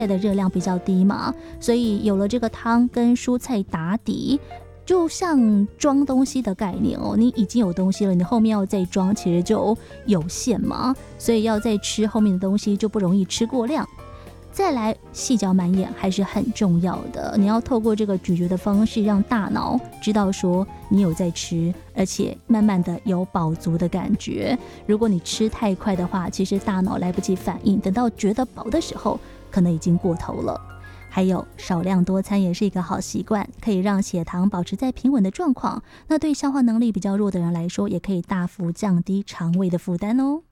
的热量比较低嘛，所以有了这个汤跟蔬菜打底，就像装东西的概念哦，你已经有东西了，你后面要再装其实就有限嘛，所以要再吃后面的东西就不容易吃过量。再来，细嚼慢咽还是很重要的，你要透过这个咀嚼的方式，让大脑知道说你有在吃，而且慢慢的有饱足的感觉。如果你吃太快的话，其实大脑来不及反应，等到觉得饱的时候，可能已经过头了。还有少量多餐也是一个好习惯，可以让血糖保持在平稳的状况。那对消化能力比较弱的人来说，也可以大幅降低肠胃的负担哦。